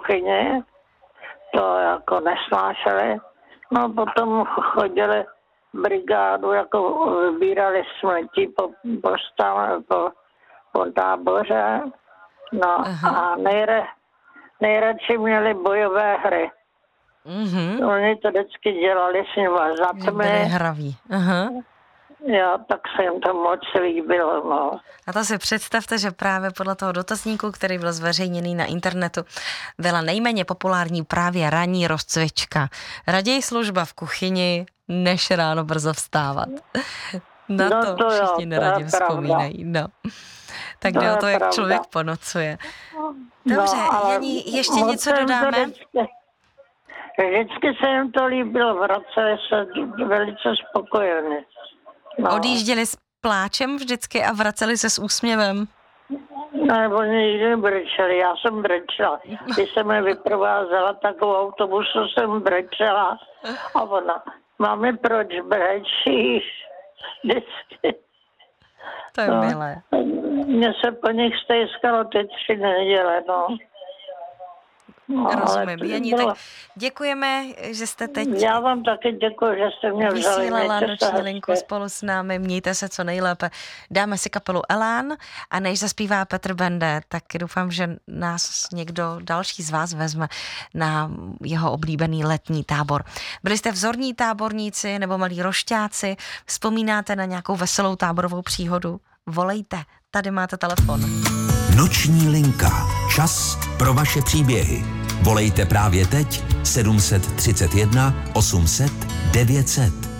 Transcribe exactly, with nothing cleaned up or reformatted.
kuchyni, to jako nesnášeli. No potom chodili brigádu, jako vybírali smrtí po, po, stán, po, po táboře. No Aha. a nejre, nejradši měli bojové hry. Mm-hmm. Oni to vždycky dělali s nimi za tmy. Byli hraví. Aha. Jo, tak se jim to moc líbilo, no. A to si představte, že právě podle toho dotazníku, který byl zveřejněný na internetu, byla nejméně populární právě ranní rozcvička. Raději služba v kuchyni, než ráno brzo vstávat. Na no to, to všichni jo, neradě vzpomínají. No. Tak jde o to, jak pravda. Člověk ponocuje. Dobře, no, Janí, ještě něco dodáme? Vždycky, vždycky se jim to líbilo, vraceli se velice spokojení. No. Odjížděli s pláčem vždycky a vraceli se s úsměvem? Ne, oni nikdy brečeli, já jsem brečela. Když jsem je vyprovázela takovou autobusu, jsem brečela a ona, mami, proč brečíš? Vždycky. To je no. milé. Mně se po nich stejskalo ty tři neděle, no. No, rozumím. Janí, bylo... tak děkujeme, že jste teď Já vám taky děkuji, že jste mě vzali. Vysílala noční linku spolu s námi. Mějte se co nejlépe. Dáme si kapelu Elán a než zaspívá Petr Bende, tak doufám, že nás někdo další z vás vezme na jeho oblíbený letní tábor. Byli jste vzorní táborníci nebo malí rošťáci? Vzpomínáte na nějakou veselou táborovou příhodu? Volejte, tady máte telefon. Noční linka. Čas pro vaše příběhy. Volejte právě teď sedm set třicet jedna osm set devět set.